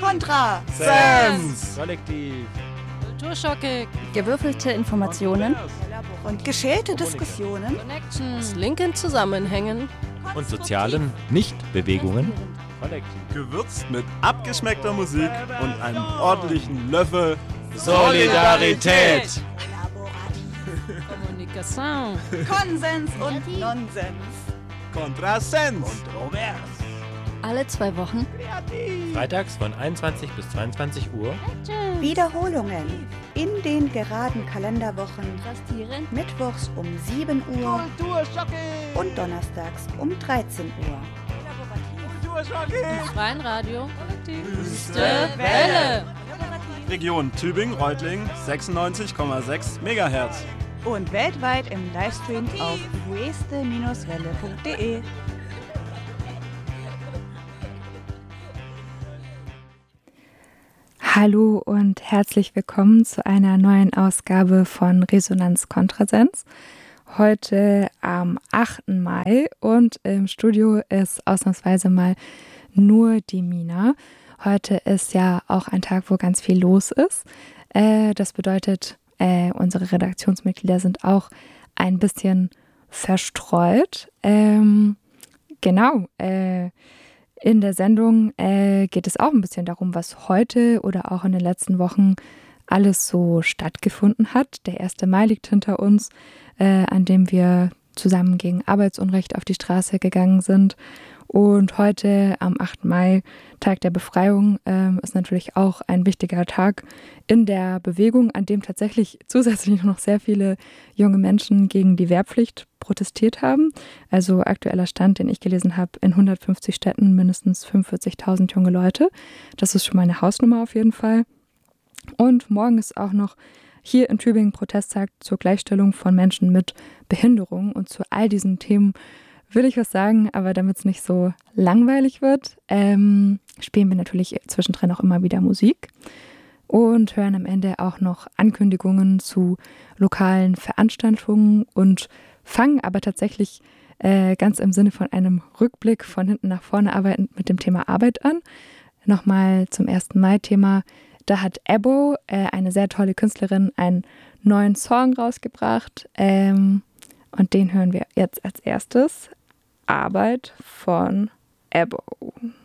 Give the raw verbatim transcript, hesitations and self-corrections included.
Kontra Sense Kollektiv Kulturschocke, gewürfelte Informationen und geschälte Diskussionen, Connections, linken Zusammenhängen und sozialen Nichtbewegungen. Kollektiv. Gewürzt mit abgeschmeckter Musik und einem ordentlichen Löffel Solidarität. Kommunikation, Konsens und Nonsens. Kontrasens. Kontrovers. alle zwei Wochen Freitags von einundzwanzig bis zweiundzwanzig Uhr. Wiederholungen in den geraden Kalenderwochen, mittwochs um sieben Uhr und donnerstags um dreizehn Uhr. im freien Radio, Wüste Welle. Region Tübingen-Reutlingen sechsundneunzig Komma sechs Megahertz. Und weltweit im Livestream auf weste Welle punkt de. Hallo und herzlich willkommen zu einer neuen Ausgabe von Resonanz Kontrasens. Heute am achten Mai und im Studio ist ausnahmsweise mal nur die Mina. Heute ist ja auch ein Tag, wo ganz viel los ist. Äh, das bedeutet, äh, unsere Redaktionsmitglieder sind auch ein bisschen verstreut. Ähm, genau, äh, in der Sendung äh, geht es auch ein bisschen darum, was heute oder auch in den letzten Wochen alles so stattgefunden hat. Der erste Mai liegt hinter uns, äh, an dem wir zusammen gegen Arbeitsunrecht auf die Straße gegangen sind. Und heute am achten Mai, Tag der Befreiung, ähm, ist natürlich auch ein wichtiger Tag in der Bewegung, an dem tatsächlich zusätzlich noch sehr viele junge Menschen gegen die Wehrpflicht protestiert haben. Also aktueller Stand, den ich gelesen habe, in hundertfünfzig Städten mindestens fünfundvierzigtausend junge Leute. Das ist schon mal eine Hausnummer auf jeden Fall. Und morgen ist auch noch hier in Tübingen Protesttag zur Gleichstellung von Menschen mit Behinderung. Und zu all diesen Themen will ich was sagen, aber damit es nicht so langweilig wird, ähm, spielen wir natürlich zwischendrin auch immer wieder Musik und hören am Ende auch noch Ankündigungen zu lokalen Veranstaltungen und fangen aber tatsächlich äh, ganz im Sinne von einem Rückblick von hinten nach vorne arbeitend mit dem Thema Arbeit an. Nochmal zum ersten Mai-Thema. Da hat Ebo, äh, eine sehr tolle Künstlerin, einen neuen Song rausgebracht ähm, und den hören wir jetzt als erstes. Arbeit von Ebo.